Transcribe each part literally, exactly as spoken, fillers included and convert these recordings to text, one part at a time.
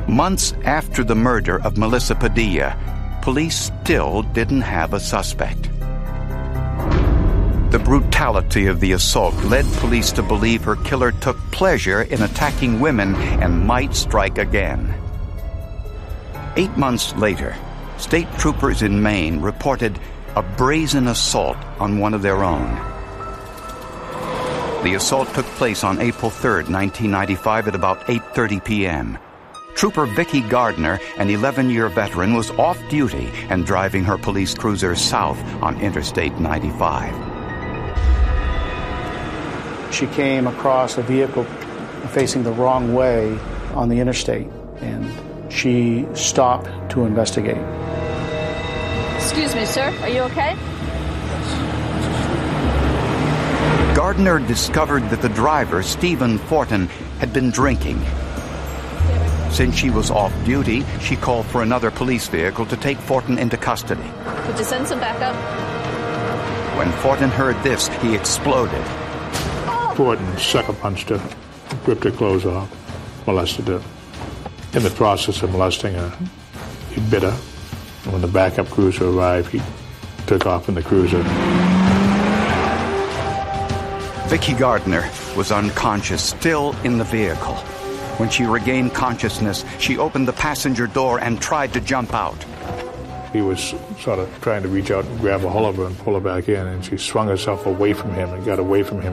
Months after the murder of Melissa Padilla, police still didn't have a suspect. The brutality of the assault led police to believe her killer took pleasure in attacking women and might strike again. Eight months later, state troopers in Maine reported a brazen assault on one of their own. The assault took place on April third, nineteen ninety-five at about eight thirty p.m. Trooper Vicki Gardner, an eleven-year veteran, was off duty and driving her police cruiser south on Interstate ninety-five. She came across a vehicle facing the wrong way on the interstate, and she stopped to investigate. Excuse me, sir. Are you okay? Gardner discovered that the driver, Stephen Fortin, had been drinking. Since she was off duty, she called for another police vehicle to take Fortin into custody. Could you send some backup? When Fortin heard this, he exploded. Fortin sucker punched her, ripped her clothes off, molested her. In the process of molesting her, he bit her. And when the backup cruiser arrived, he took off in the cruiser. Vicki Gardner was unconscious, still in the vehicle. When she regained consciousness, she opened the passenger door and tried to jump out. He was sort of trying to reach out and grab a hold of her and pull her back in, and she swung herself away from him and got away from him.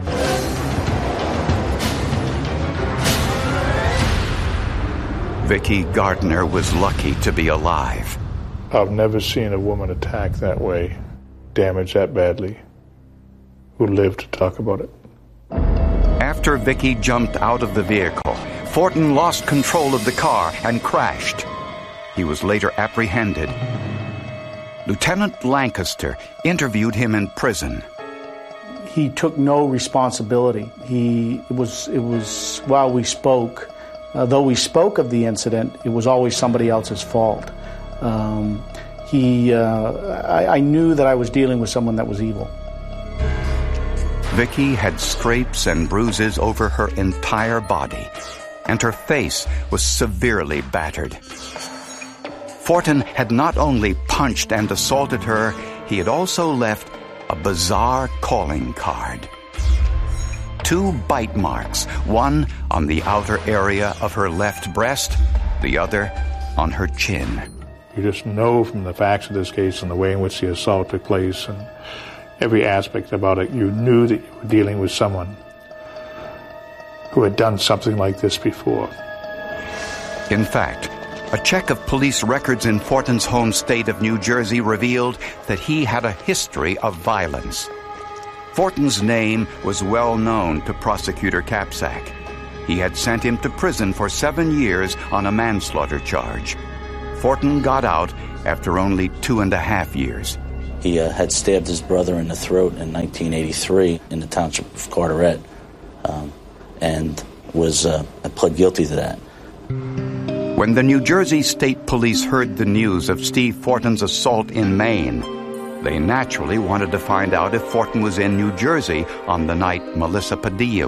Vicki Gardner was lucky to be alive. I've never seen a woman attacked that way, damaged that badly, who lived to talk about it. After Vicki jumped out of the vehicle, Fortin lost control of the car and crashed. He was later apprehended. Lieutenant Lancaster interviewed him in prison. He took no responsibility. He it was it was while we spoke, uh, though we spoke of the incident, it was always somebody else's fault. Um, he uh, I, I knew that I was dealing with someone that was evil. Vicki had scrapes and bruises over her entire body, and her face was severely battered. Fortin had not only punched and assaulted her, he had also left a bizarre calling card. Two bite marks, one on the outer area of her left breast, the other on her chin. You just know from the facts of this case and the way in which the assault took place and every aspect about it, you knew that you were dealing with someone who had done something like this before. In fact, a check of police records in Fortin's home state of New Jersey revealed that he had a history of violence. Fortin's name was well known to Prosecutor Capsack. He had sent him to prison for seven years on a manslaughter charge. Fortin got out after only two and a half years. He uh, had stabbed his brother in the throat in nineteen eighty-three in the township of Carteret, um, and was uh, pled guilty to that. When the New Jersey State Police heard the news of Steve Fortin's assault in Maine, they naturally wanted to find out if Fortin was in New Jersey on the night Melissa Padilla